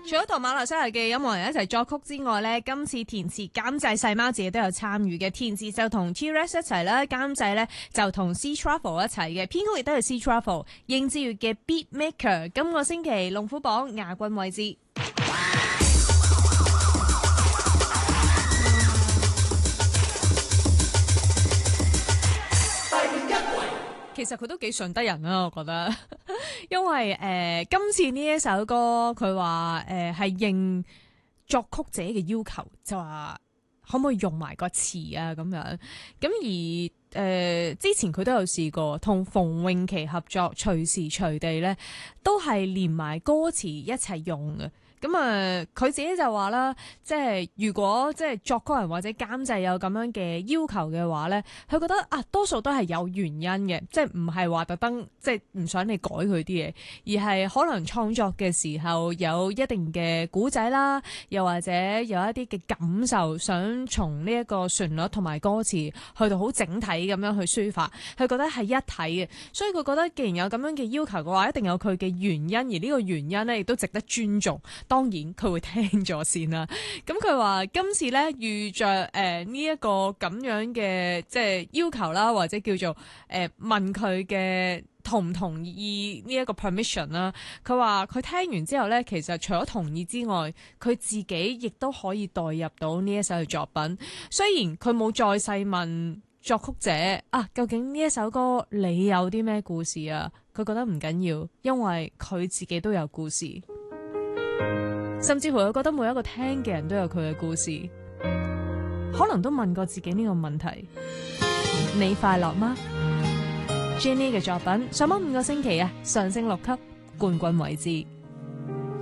除咗同馬來西亞嘅音樂人一齊作曲之外咧，今次填詞監製細貓自己都有參與嘅，填詞就同 T-Rex 一齊啦，監製咧就同 C Travel 一齊嘅，編曲亦都係 C Travel。應智越嘅 Beat Maker 今個星期龍虎榜亞軍位置。其實佢都幾順得人啊，我覺得，因為今次呢一首歌佢話係應作曲者嘅要求，就話可唔可以用埋個詞啊咁樣，咁而之前佢都有試過同馮穎琪合作，隨時隨地咧都係連埋歌詞一齊用嘅。咁佢自己就話啦，即係如果即係作曲人或者監製有咁樣嘅要求嘅話咧，佢覺得多數都係有原因嘅，即係唔係話特登即係唔想你改佢啲嘢，而係可能創作嘅時候有一定嘅古仔啦，又或者有一啲嘅感受，想從呢一個旋律同埋歌詞去到好整體咁樣去抒發，佢覺得係一體嘅，所以佢覺得既然有咁樣嘅要求嘅話，一定有佢嘅原因，而呢個原因咧亦都值得尊重。當然佢會聽咗先啦。咁佢話今次咧遇着呢一個咁樣嘅即係要求啦，或者叫做問佢嘅同唔同意呢一個 permission 啦。佢話佢聽完之後咧，其實除咗同意之外，佢自己亦都可以代入到呢一首嘅作品。雖然佢冇再細問作曲者究竟呢一首歌你有啲咩故事啊？佢覺得唔緊要，因為佢自己都有故事。甚至乎佢覺得每一個聽嘅人都有佢嘅故事，可能都問過自己呢個問題：你快樂嗎？ Jenny 嘅作品上榜5個星期上升6級，冠軍位置。